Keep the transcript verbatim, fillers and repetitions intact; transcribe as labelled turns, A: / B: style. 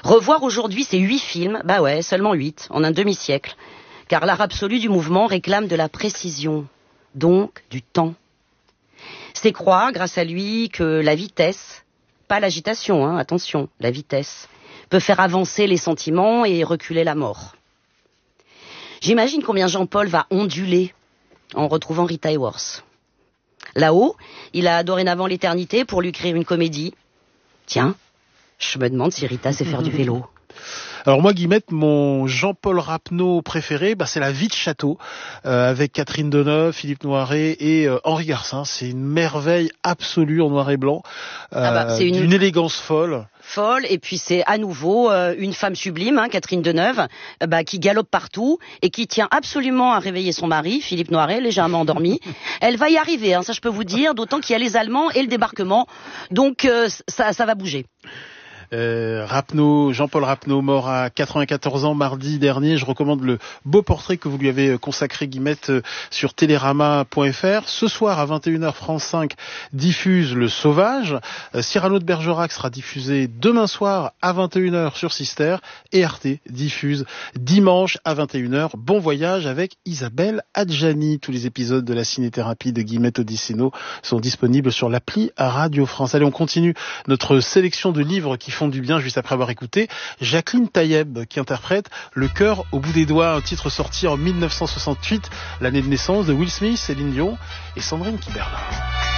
A: Revoir aujourd'hui ces huit films, bah ouais, seulement huit, en un demi-siècle. Car l'art absolu du mouvement réclame de la précision, donc du temps. C'est croire, grâce à lui, que la vitesse, pas l'agitation, hein, attention, la vitesse, peut faire avancer les sentiments et reculer la mort. J'imagine combien Jean-Paul va onduler en retrouvant Rita Hayworth. Là-haut, il a dorénavant l'éternité pour lui créer une comédie. Tiens, je me demande si Rita sait faire du vélo.
B: Alors moi, Guillemette, mon Jean-Paul Rapneau préféré, bah, c'est La Vie de Château, euh, avec Catherine Deneuve, Philippe Noiret et euh, Henri Garcin. C'est une merveille absolue en noir et blanc, euh, ah bah, c'est une... d'une élégance folle.
A: Folle, et puis c'est à nouveau euh, une femme sublime, hein, Catherine Deneuve, euh, bah, qui galope partout et qui tient absolument à réveiller son mari, Philippe Noiret, légèrement endormi. Elle va y arriver, hein, ça je peux vous dire, d'autant qu'il y a les Allemands et le débarquement, donc euh, ça, ça va bouger.
B: Euh, Rapneau, Jean-Paul Rapneau, mort à quatre-vingt-quatorze ans mardi dernier. Je recommande le beau portrait que vous lui avez consacré, Guillemette, sur télérama point f r. Ce soir à vingt et une heures, France cinq diffuse Le Sauvage. Euh, Cyrano de Bergerac sera diffusé demain soir à vingt et une heures sur Sister, et Arte diffuse dimanche à vingt et une heures Bon Voyage avec Isabelle Adjani. Tous les épisodes de la cinéthérapie de Guillemette Odisseno sont disponibles sur l'appli à Radio France. Allez, on continue notre sélection de livres qui font du bien juste après avoir écouté Jacqueline Taïeb qui interprète Le cœur au bout des doigts, un titre sorti en mille neuf cent soixante-huit, l'année de naissance de Will Smith, Céline Dion et Sandrine Kiberlin.